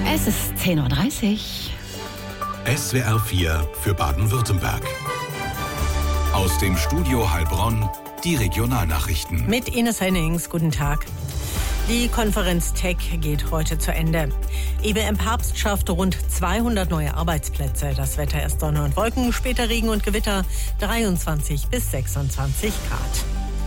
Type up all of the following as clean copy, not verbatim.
Es ist 10:30 Uhr. SWR 4 für Baden-Württemberg. Aus dem Studio Heilbronn die Regionalnachrichten. Mit Ines Hennings, guten Tag. Die Konferenz Tech geht heute zu Ende. IBM Papst schafft rund 200 neue Arbeitsplätze. Das Wetter erst Sonne und Wolken, später Regen und Gewitter, 23 bis 26 Grad.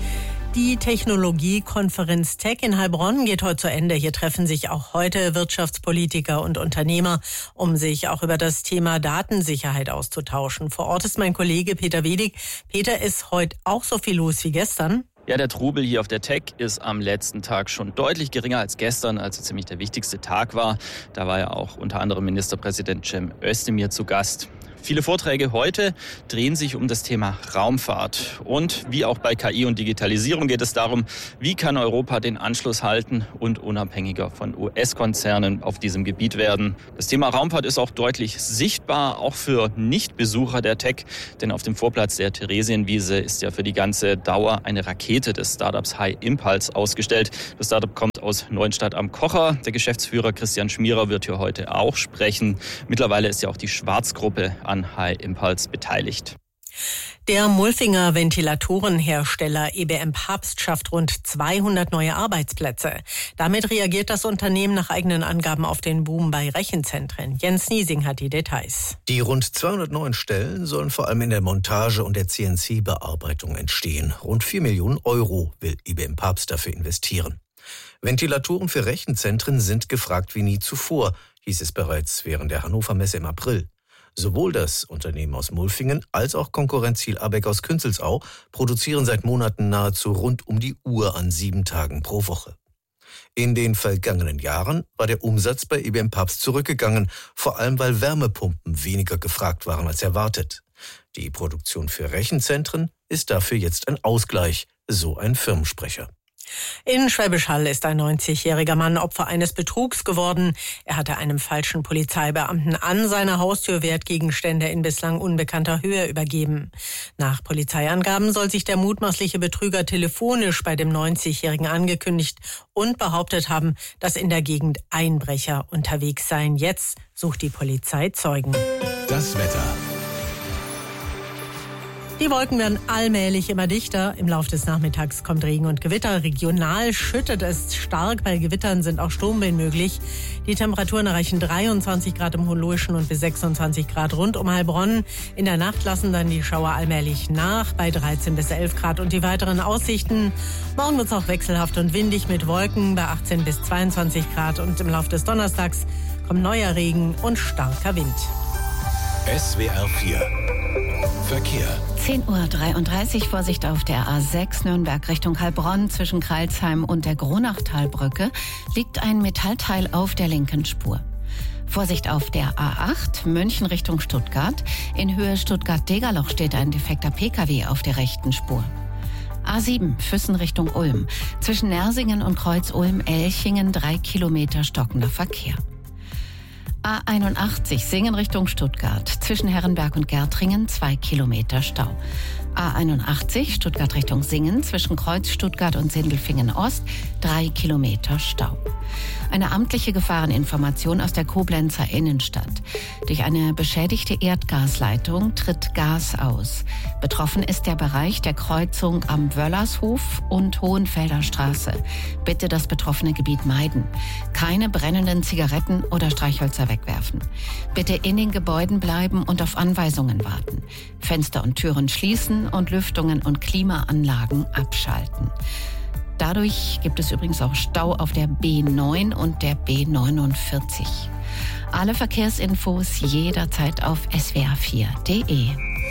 Die Technologiekonferenz Tech in Heilbronn geht heute zu Ende. Hier treffen sich auch heute Wirtschaftspolitiker und Unternehmer, um sich auch über das Thema Datensicherheit auszutauschen. Vor Ort ist mein Kollege Peter Wedig. Peter, ist heute auch so viel los wie gestern? Ja, der Trubel hier auf der Tech ist am letzten Tag schon deutlich geringer als gestern, also ziemlich der wichtigste Tag war. Da war ja auch unter anderem Ministerpräsident Cem Özdemir zu Gast. Viele Vorträge heute drehen sich um das Thema Raumfahrt. Und wie auch bei KI und Digitalisierung geht es darum, wie kann Europa den Anschluss halten und unabhängiger von US-Konzernen auf diesem Gebiet werden. Das Thema Raumfahrt ist auch deutlich sichtbar, auch für Nichtbesucher der Tech. Denn auf dem Vorplatz der Theresienwiese ist ja für die ganze Dauer eine Rakete des Startups High Impulse ausgestellt. Das Startup kommt aus Neuenstadt am Kocher. Der Geschäftsführer Christian Schmierer wird hier heute auch sprechen. Mittlerweile ist ja auch die Schwarzgruppe an High Impulse beteiligt. Der Mulfinger Ventilatorenhersteller IBM Papst schafft rund 200 neue Arbeitsplätze. Damit reagiert das Unternehmen nach eigenen Angaben auf den Boom bei Rechenzentren. Jens Niesing hat die Details. Die rund 200 neuen Stellen sollen vor allem in der Montage und der CNC-Bearbeitung entstehen. Rund 4 Millionen Euro will IBM Papst dafür investieren. Ventilatoren für Rechenzentren sind gefragt wie nie zuvor, hieß es bereits während der Hannover Messe im April. Sowohl das Unternehmen aus Mulfingen als auch Konkurrent Ziel Abeck aus Künzelsau produzieren seit Monaten nahezu rund um die Uhr an 7 Tagen pro Woche. In den vergangenen Jahren war der Umsatz bei IBM Papst zurückgegangen, vor allem weil Wärmepumpen weniger gefragt waren als erwartet. Die Produktion für Rechenzentren ist dafür jetzt ein Ausgleich, so ein Firmensprecher. In Schwäbisch Hall ist ein 90-jähriger Mann Opfer eines Betrugs geworden. Er hatte einem falschen Polizeibeamten an seiner Haustür Wertgegenstände in bislang unbekannter Höhe übergeben. Nach Polizeiangaben soll sich der mutmaßliche Betrüger telefonisch bei dem 90-jährigen angekündigt und behauptet haben, dass in der Gegend Einbrecher unterwegs seien. Jetzt sucht die Polizei Zeugen. Das Wetter. Die Wolken werden allmählich immer dichter. Im Laufe des Nachmittags kommt Regen und Gewitter. Regional schüttet es stark. Bei Gewittern sind auch Sturmwehen möglich. Die Temperaturen erreichen 23 Grad im Hohenlohischen und bis 26 Grad rund um Heilbronn. In der Nacht lassen dann die Schauer allmählich nach bei 13 bis 11 Grad. Und die weiteren Aussichten: Morgen wird es auch wechselhaft und windig mit Wolken bei 18 bis 22 Grad. Und im Laufe des Donnerstags kommt neuer Regen und starker Wind. SWR 4 Verkehr. 10:33 Uhr, Vorsicht auf der A6 Nürnberg Richtung Heilbronn. Zwischen Crailsheim und der Gronachtalbrücke liegt ein Metallteil auf der linken Spur. Vorsicht auf der A8 München Richtung Stuttgart. In Höhe Stuttgart-Degerloch steht ein defekter Pkw auf der rechten Spur. A7 Füssen Richtung Ulm. Zwischen Nersingen und Kreuz-Ulm-Elchingen 3 Kilometer stockender Verkehr. A81 Singen Richtung Stuttgart. Zwischen Herrenberg und Gärtringen 2 Kilometer Stau. A81 Stuttgart Richtung Singen. Zwischen Kreuz Stuttgart und Sindelfingen Ost 3 Kilometer Stau. Eine amtliche Gefahreninformation aus der Koblenzer Innenstadt. Durch eine beschädigte Erdgasleitung tritt Gas aus. Betroffen ist der Bereich der Kreuzung am Wöllershof und Hohenfelder Straße. Bitte das betroffene Gebiet meiden. Keine brennenden Zigaretten oder Streichhölzer wegwerfen. Bitte in den Gebäuden bleiben und auf Anweisungen warten. Fenster und Türen schließen und Lüftungen und Klimaanlagen abschalten. Dadurch gibt es übrigens auch Stau auf der B9 und der B49. Alle Verkehrsinfos jederzeit auf swr4.de.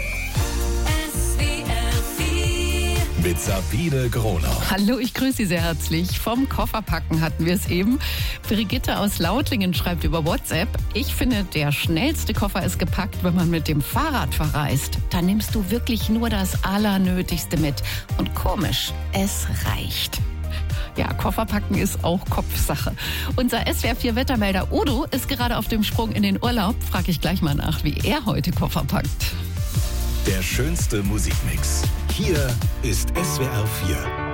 Mit Sabine Gronau. Hallo, ich grüße Sie sehr herzlich. Vom Kofferpacken hatten wir es eben. Brigitte aus Lautlingen schreibt über WhatsApp: Ich finde, der schnellste Koffer ist gepackt, wenn man mit dem Fahrrad verreist. Dann nimmst du wirklich nur das Allernötigste mit. Und komisch, es reicht. Ja, Kofferpacken ist auch Kopfsache. Unser SWR4-Wettermelder Udo ist gerade auf dem Sprung in den Urlaub. Frage ich gleich mal nach, wie er heute Koffer packt. Der schönste Musikmix. Hier ist SWR 4.